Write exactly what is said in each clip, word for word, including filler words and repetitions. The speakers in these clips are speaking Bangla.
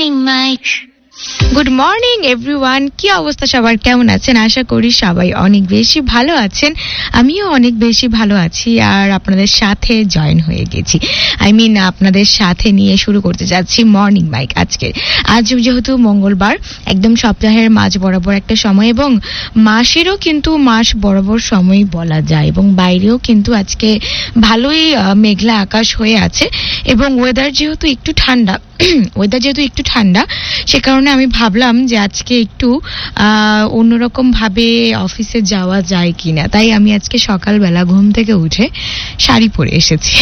Morning Mike. Good morning everyone, কি অবস্থা সবার, কেমন আছেন? আশা করি সবাই অনেক বেশি ভালো আছেন। আমিও অনেক বেশি ভালো আছি আর আপনাদের সাথে জয়েন হয়ে গেছি। আই মিন আপনাদের সাথে নিয়ে শুরু করতে যাচ্ছি মর্নিং মাইক আজকে। আজ যেহেতু মঙ্গলবার, একদম সপ্তাহের মাঝ বরাবর একটা সময় এবং মাসেরও কিন্তু মাস বরাবর সময় বলা যায়, এবং বাইরেও কিন্তু আজকে ভালোই মেঘলা আকাশ হয়ে আছে এবং ওয়েদার যেহেতু একটু ঠান্ডা ওয়েদার যেহেতু একটু ঠান্ডা সে কারণে আমি ভাবলাম যে আজকে একটু অন্যরকম ভাবে অফিসে যাওয়া যায় কিনা, তাই আমি আজকে সকালবেলা ঘুম থেকে উঠে শাড়ি পরে এসেছি।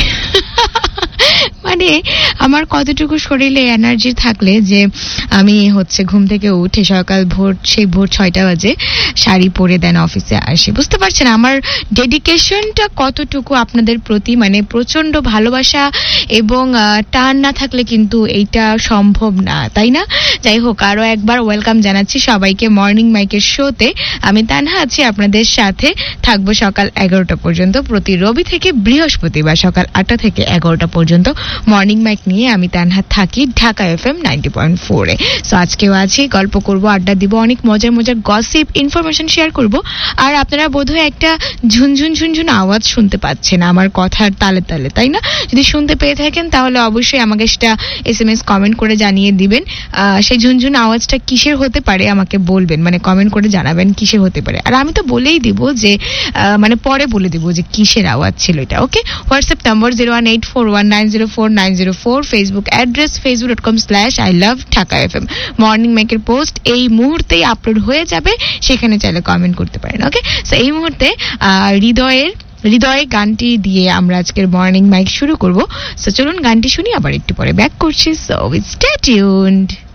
মানে আমার কতটুকু শরীরে এনার্জি থাকলে যে আমি হচ্ছে ঘুম থেকে উঠে সকাল ভোর সেই ভোর ছয়টা বাজে শাড়ি পরে দেন অফিসে আসি। বুঝতে পারছেন আমার ডেডিকেশনটা কতটুকু আপনাদের প্রতি, মানে প্রচন্ড ভালোবাসা এবং টান না থাকলে কিন্তু এইটা সম্ভব না, তাই না? যাই হোক, আরো একবার ওয়েলকাম জানাচ্ছি সবাইকে মর্নিং মাইকের শোতে। আমি তানহা আছি আপনাদের সাথে, থাকবো সকাল এগারোটা পর্যন্ত প্রতি রবি থেকে বৃহস্পতিবার সকাল আটটা থেকে এগারোটা পর্যন্ত মর্নিং মাইক নিয়ে আমি তানহা থাকি Dhaka F M ninety point four এ। সো আজকেও আছি, গল্প করব, আড্ডা দিব, অনেক মজার মজার গসিপ ইনফরমেশন শেয়ার করব। আর আপনারা বোধহয় একটা ঝুনঝুন ঝুনঝুন আওয়াজ শুনতে পাচ্ছেন আমার কথার তালে তালে, তাই না? যদি শুনতে পেয়ে থাকেন তাহলে অবশ্যই আমাকে সেটা এস এম এস কমেন্ট করে জানিয়ে দিবেন। সেই ঝুনঝুন আওয়াজটা কিসের হতে পারে আমাকে বলবেন, মানে কমেন্ট করে জানাবেন কিসের হতে পারে। আর আমি তো বলেই দিব যে মানে পরে বলে দিব যে কিসের আওয়াজ ছিল এটা। ওকে, WhatsApp number zero one eight four one nine zero four nine zero four, Facebook address Facebook dot com slash I love Dhaka F M. Morning মাইকের পোস্ট এই মুহূর্তেই আপলোড হয়ে যাবে, সেখানে চাইলে কমেন্ট করতে পারেন। ওকে, সো এই মুহূর্তে হৃদয়ের হৃদয় গানটি দিয়ে আমরা আজকের মর্নিং মাইক শুরু করব। সো চলুন গানটি শুনি, আবার একটু পরে ব্যাক করছি। So stay tuned.